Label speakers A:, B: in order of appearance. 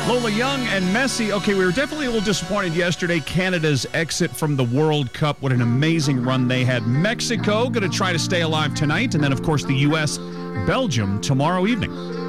A: Lola Young and Messi. Okay, we were definitely a little disappointed yesterday. Canada's exit from the World Cup. What an amazing run they had. Mexico going to try to stay alive tonight. And then, of course, the U.S., Belgium tomorrow evening.